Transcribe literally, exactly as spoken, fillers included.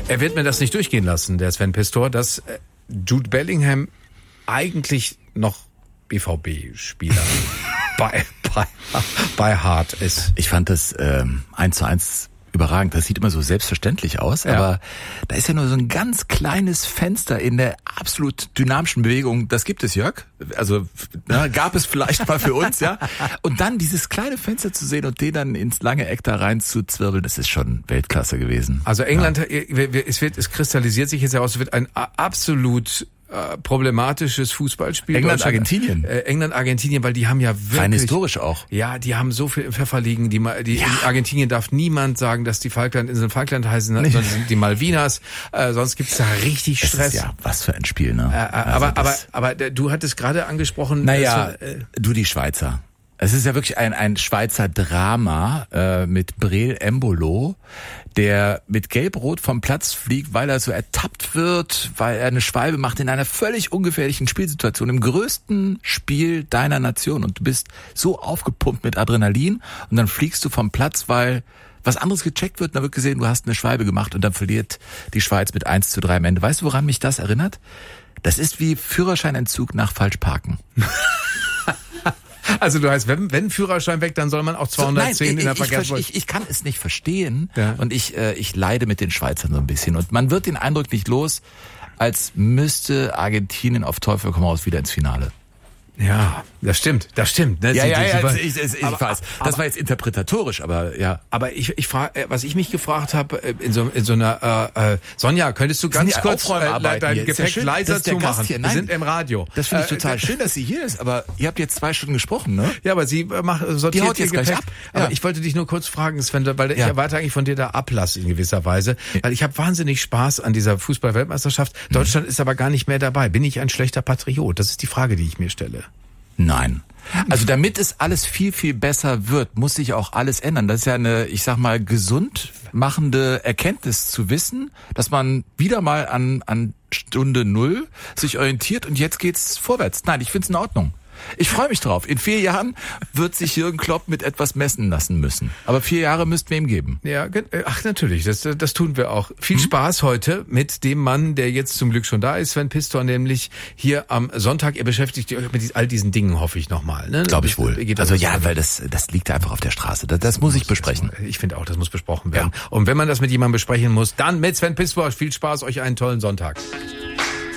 Er wird mir das nicht durchgehen lassen, der Sven Pistor, dass Jude Bellingham eigentlich noch B V B-Spieler bei, bei, bei Hart ist. Ich fand das ähm, eins zu eins überragend. Das sieht immer so selbstverständlich aus, ja. Aber da ist ja nur so ein ganz kleines Fenster in der absolut dynamischen Bewegung. Das gibt es, Jörg. Also na, gab es vielleicht mal für uns, ja. Und dann dieses kleine Fenster zu sehen und den dann ins lange Eck da rein zu zwirbeln, das ist schon Weltklasse gewesen. Also England, ja. es wird, es kristallisiert sich jetzt heraus, es wird ein absolut problematisches Fußballspiel. England, Argentinien. Äh, England, Argentinien, weil die haben ja wirklich... Rein historisch auch. Ja, die haben so viel im Pfeffer liegen. Die, die, ja. In Argentinien darf niemand sagen, dass die Falklandinseln Falkland heißen, nee. sondern sind die Malvinas. Äh, sonst gibt's da richtig das Stress. Ist ja, was für ein Spiel, ne? Äh, also aber, aber, aber du hattest gerade angesprochen... Naja, äh, du die Schweizer. Es ist ja wirklich ein, ein Schweizer Drama äh, mit Breel Embolo, der mit Gelb-Rot vom Platz fliegt, weil er so ertappt wird, weil er eine Schwalbe macht in einer völlig ungefährlichen Spielsituation, im größten Spiel deiner Nation. Und du bist so aufgepumpt mit Adrenalin und dann fliegst du vom Platz, weil was anderes gecheckt wird und dann wird gesehen, du hast eine Schwalbe gemacht und dann verliert die Schweiz mit eins zu drei am Ende. Weißt du, woran mich das erinnert? Das ist wie Führerscheinentzug nach Falschparken. Also du heißt, wenn, wenn Führerschein weg, dann soll man auch zweihundertzehn so, nein, in der ich, Verkehrspolizei. Ich, ich kann es nicht verstehen ja. und ich, äh, ich leide mit den Schweizern so ein bisschen. Und man wird den Eindruck nicht los, als müsste Argentinien auf Teufel komm raus wieder ins Finale. Ja, das stimmt, das stimmt. Ne? Ja, Sie, ja, die, ja, die, ich, ich, ich aber, weiß. Das aber, war jetzt interpretatorisch, aber ja. Aber ich, ich frage, was ich mich gefragt habe, in so, in so einer, äh, Sonja, könntest du ganz kurz äh, dein Gepäck ja leiser zumachen? Wir sind im Radio. Das finde ich äh, total schön, dass sie hier ist, aber ihr habt jetzt zwei Stunden gesprochen, ne? Ja, aber sie macht, sortiert die haut jetzt ihr Gepäck. Gleich ab. Aber ja. ich wollte dich nur kurz fragen, Sven, weil ja. ich erwarte eigentlich von dir da Ablass in gewisser Weise, weil ich habe wahnsinnig Spaß an dieser Fußball-Weltmeisterschaft. Deutschland mhm. ist aber gar nicht mehr dabei. Bin ich ein schlechter Patriot? Das ist die Frage, die ich mir stelle. Nein. Also damit es alles viel, viel besser wird, muss sich auch alles ändern. Das ist ja eine, ich sag mal, gesund machende Erkenntnis zu wissen, dass man wieder mal an, an Stunde Null sich orientiert und jetzt geht's vorwärts. Nein, ich find's in Ordnung. Ich freue mich drauf. In vier Jahren wird sich Jürgen Klopp mit etwas messen lassen müssen. Aber vier Jahre müssten wir ihm geben. Ja, ach natürlich, das, das tun wir auch. Viel mhm. Spaß heute mit dem Mann, der jetzt zum Glück schon da ist, Sven Pistor, nämlich hier am Sonntag. Ihr beschäftigt euch mit all diesen Dingen, hoffe ich nochmal. Ne? Glaube ich wohl. Also ja, weil das das liegt einfach auf der Straße. Das, das muss ich besprechen. Ich finde auch, das muss besprochen werden. Ja. Und wenn man das mit jemandem besprechen muss, dann mit Sven Pistor. Viel Spaß, euch einen tollen Sonntag.